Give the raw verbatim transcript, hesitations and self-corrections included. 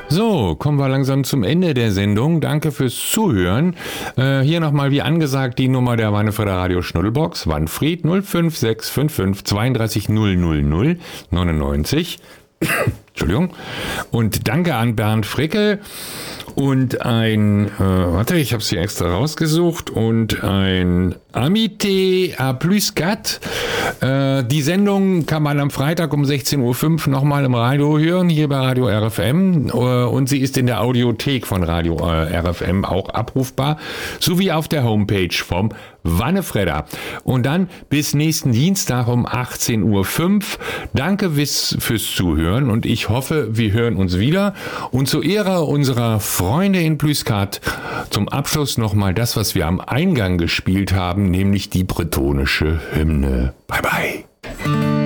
So, kommen wir langsam zum Ende der Sendung. Danke fürs Zuhören. Äh, hier nochmal wie angesagt die Nummer der Wannefrieder Radio Schnuddelbox. Wanfried null fünf sechs fünf fünf zwei drei null null null neunundneunzig. Entschuldigung. Und danke an Bernd Fricke und ein, äh, warte, ich habe es hier extra rausgesucht, und ein Amité à plus quatre. Äh, die Sendung kann man am Freitag um sechzehn Uhr fünf nochmal im Radio hören, hier bei Radio R F M. Äh, und sie ist in der Audiothek von Radio äh, R F M auch abrufbar, sowie auf der Homepage vom Wannefredder. Und dann bis nächsten Dienstag um achtzehn Uhr fünf. Danke fürs Zuhören und ich hoffe, wir hören uns wieder. Und zur Ehre unserer Freunde in Plüskat zum Abschluss nochmal das, was wir am Eingang gespielt haben, nämlich die bretonische Hymne. Bye bye.